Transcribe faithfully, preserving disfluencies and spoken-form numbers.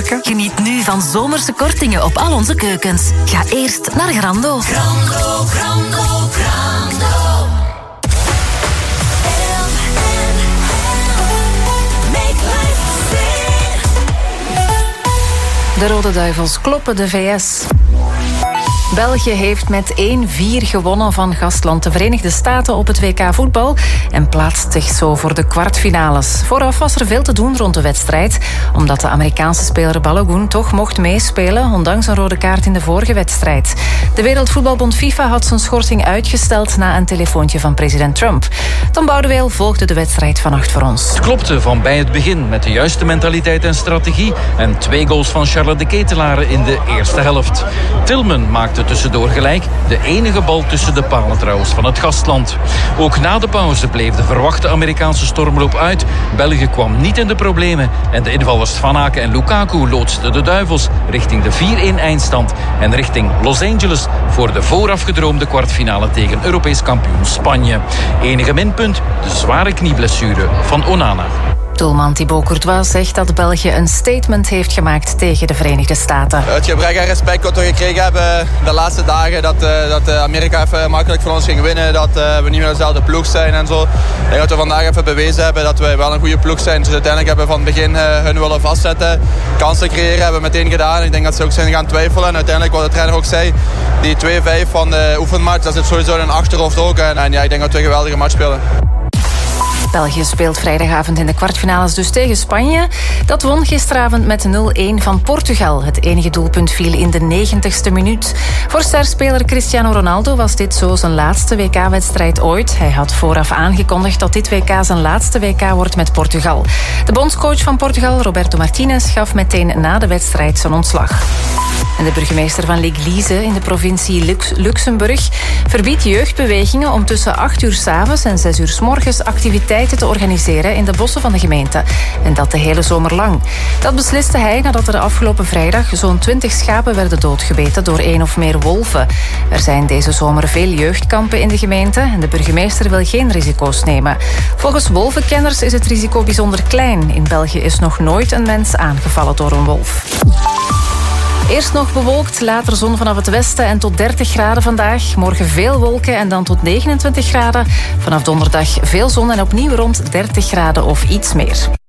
keuken? Geniet nu van zomerse kortingen op al onze keukens. Ga eerst naar Grando. Grando, Grando, Grando. De Rode Duivels kloppen de V S. België heeft met één vier gewonnen van gastland de Verenigde Staten op het W K voetbal en plaatst zich zo voor de kwartfinales. Vooraf was er veel te doen rond de wedstrijd, omdat de Amerikaanse speler Balogun toch mocht meespelen, ondanks een rode kaart in de vorige wedstrijd. De Wereldvoetbalbond FIFA had zijn schorsing uitgesteld na een telefoontje van president Trump. Tom Boudeweel volgde de wedstrijd vannacht voor ons. Het klopte van bij het begin met de juiste mentaliteit en strategie en twee goals van Charlotte de Ketelaere in de eerste helft. Tillman maakte tussendoor gelijk, de enige bal tussen de palen trouwens van het gastland. Ook na de pauze bleef de verwachte Amerikaanse stormloop uit. België kwam niet in de problemen en de invallers Van Aken en Lukaku loodsten de Duivels richting de vier-een eindstand en richting Los Angeles voor de voorafgedroomde kwartfinale tegen Europees kampioen Spanje. Enige minpunt, de zware knieblessure van Onana. Doelman Thibaut Courtois zegt dat België een statement heeft gemaakt tegen de Verenigde Staten. Het gebrek aan respect dat we gekregen hebben de laatste dagen, dat, uh, dat Amerika even makkelijk van ons ging winnen, dat uh, we niet meer dezelfde ploeg zijn en zo. Ik denk dat we vandaag even bewezen hebben dat we wel een goede ploeg zijn. Dus uiteindelijk hebben we van het begin uh, hun willen vastzetten. Kansen creëren hebben we meteen gedaan. Ik denk dat ze ook zijn gaan twijfelen. En uiteindelijk, wat de trainer ook zei, die twee vijf van de oefenmatch, dat zit sowieso in hun achterhoofd ook. En, en ja, ik denk dat we een geweldige match spelen. België speelt vrijdagavond in de kwartfinales dus tegen Spanje. Dat won gisteravond met nul-een van Portugal. Het enige doelpunt viel in de negentigste minuut. Voor sterspeler Cristiano Ronaldo was dit zo zijn laatste W K-wedstrijd ooit. Hij had vooraf aangekondigd dat dit W K zijn laatste W K wordt met Portugal. De bondscoach van Portugal, Roberto Martinez, gaf meteen na de wedstrijd zijn ontslag. En de burgemeester van L'Église in de provincie Lux- Luxemburg verbiedt jeugdbewegingen om tussen acht uur 's avonds en zes uur 's morgens activiteiten te organiseren in de bossen van de gemeente. En dat de hele zomer lang. Dat besliste hij nadat er de afgelopen vrijdag zo'n twintig schapen werden doodgebeten door één of meer wolven. Er zijn deze zomer veel jeugdkampen in de gemeente en de burgemeester wil geen risico's nemen. Volgens wolvenkenners is het risico bijzonder klein. In België is nog nooit een mens aangevallen door een wolf. Eerst nog bewolkt, later zon vanaf het westen en tot dertig graden vandaag. Morgen veel wolken en dan tot negenentwintig graden. Vanaf donderdag veel zon en opnieuw rond dertig graden of iets meer.